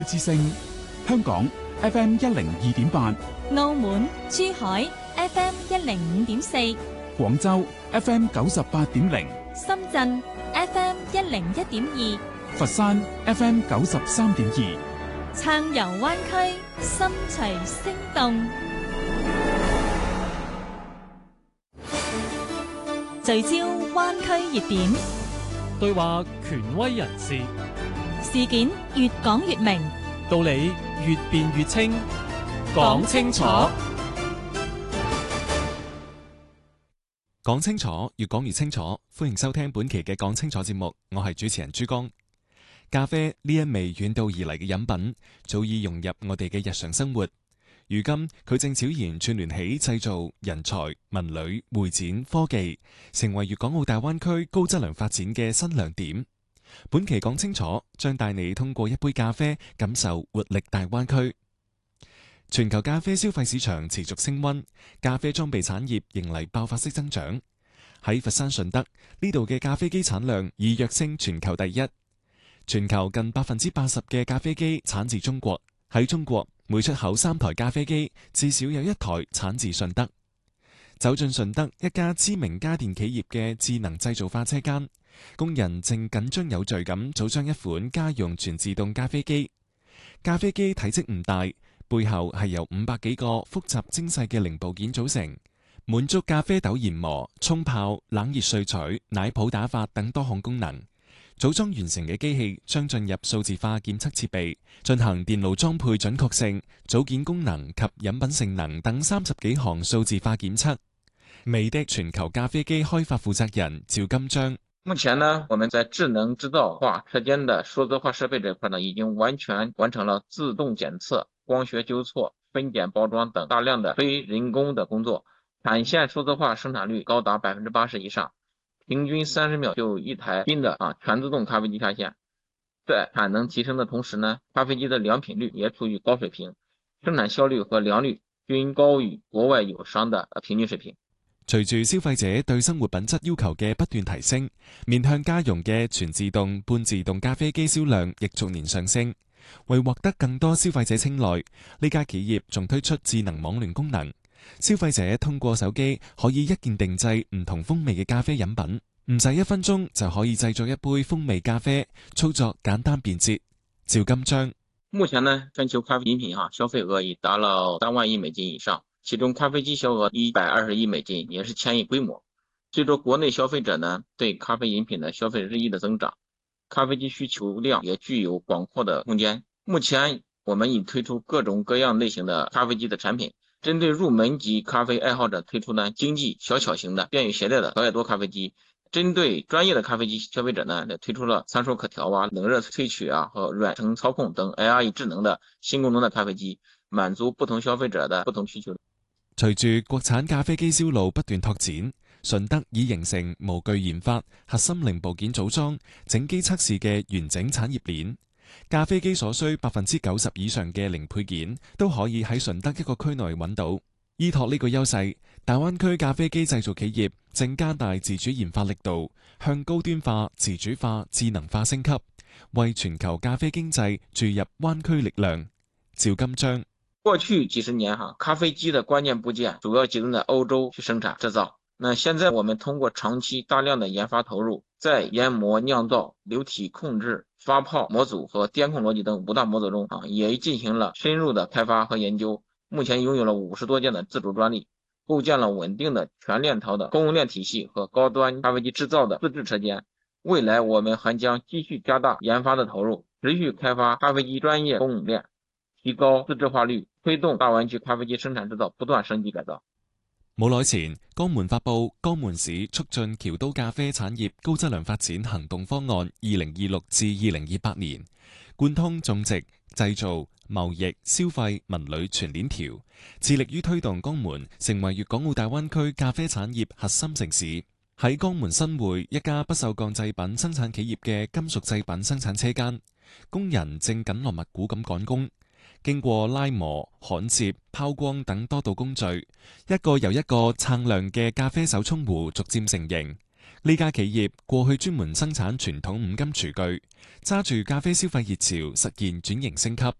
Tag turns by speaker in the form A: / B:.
A: 之聲，香港 FM 102.8，
B: 澳門、珠海 FM 105.4，
A: 廣州 FM 98.0，
B: 深圳 FM 101.2，
A: 佛山 FM 93.2，
B: 暢遊灣區，心隨聲動，聚焦灣區熱點，
C: 對話權威人士，
B: 事件越講越明，
C: 道理越辯越清，
B: 講清楚。
D: 講清楚，越講越清楚。歡迎收聽本期嘅講清楚節目，我係主持人珠江。咖啡呢一味遠道而嚟嘅飲品，早已融入我哋嘅日常生活。如今佢正悄然串聯起製造、人才、文旅、會展、科技，成為粵港澳大灣區高質量發展嘅新亮點。本期講清楚，將帶你通過一杯咖啡，感受活力大灣區。全球咖啡消費市場持續升溫，咖啡裝備產業迎嚟爆發式增長。喺佛山順德呢度嘅咖啡機產量已躍升全球第一。全球近80%嘅咖啡機產自中國，喺中國每出口3台咖啡機，至少有1台產自順德。走進順德一家知名家電企業嘅智能製造化車間，工人正緊張有序咁組裝一款家用全自動咖啡機。咖啡機體積唔大，背後係由500幾個複雜精細嘅零部件組成，滿足咖啡豆研磨、沖泡、冷熱萃取、奶泡打發等多項功能。組裝完成嘅機器將進入數字化檢測設備，進行電路裝配準確性、組件功能及飲品性能等30幾項數字化檢測。美的全球咖啡機開發負責人趙金章：
E: 目前呢，我們在智能製造化車間的數字化設備這塊呢，已經完全完成了自動檢測、光學糾錯、分揀包裝等大量的非人工的工作，產線數字化生產率高達80%以上，平均30秒就一台新的全自動咖啡機下線。在產能提升的同時呢，咖啡機的良品率也處於高水平，生產效率和良率均高於國外友商的平均水平。
D: 隨住消費者對生活品質要求嘅不斷提升，面向家用嘅全自動、半自動咖啡機銷量亦逐年上升。為獲得更多消費者青睞，呢家企業仲推出智能網聯功能，消費者通過手機可以一鍵定製唔同風味嘅咖啡飲品，唔使1分鐘就可以製作一杯風味咖啡，操作簡單便捷。趙金章：
E: 目前呢，全球咖啡飲品消費額已達到3萬億美金以上，其中咖啡機銷額120億美金，也是1000億規模。隨着國內消費者呢對咖啡飲品的消費日益的增長，咖啡機需求量也具有廣闊的空間。目前我們已推出各種各樣類型的咖啡機的產品，針對入門級咖啡愛好者推出呢經濟小巧型的便於攜帶的小愛多咖啡機，針對專業的咖啡機消費者呢推出了參數可調冷熱萃取和軟程操控等 AIE 智能的新功能的咖啡機，滿足不同消費者的不同需求。
D: 隨住國產咖啡機銷路不斷拓展，順德已形成模具研發、核心零部件組裝、整機測試嘅完整產業鏈。咖啡機所需90%以上嘅零配件都可以喺順德一個區內揾到。依託呢個優勢，大灣區咖啡機製造企業正加大自主研發力度，向高端化、自主化、智能化升級，為全球咖啡經濟注入灣區力量。趙金章：
E: 過去幾十年咖啡機的關鍵部件主要集中在歐洲去生產製造。那現在我們通過長期大量的研發投入，在研磨、釀造、流體控制、發泡模組和電控邏輯等5大模組中也進行了深入的開發和研究。目前擁有了50多件的自主專利，構建了穩定的全鏈條的供應鏈體系和高端咖啡機製造的自制車間。未來我們還將繼續加大研發的投入，持續開發咖啡機專業供應鏈，提高自製化率，推動大灣區咖啡機生產製造不斷升級改造。
D: 冇耐前，江門發佈《江門市促進僑都咖啡產業高質量發展行動方案（2026至2028年）》，貫通種植、製造、貿易、消費、文旅全鏈條，致力於推動江門成為粵港澳大灣區咖啡產業核心城市。喺江門新會一家不鏽鋼製品生產企業嘅金屬製品生產車間，工人正緊鑼密鼓咁趕工。經過拉磨、焊接、拋光等多道工序，一個又一個鏗亮嘅咖啡手沖壺逐漸成型。 呢家企業過去專門生產傳統五金廚具，揸住咖啡消費熱潮實現轉型升級，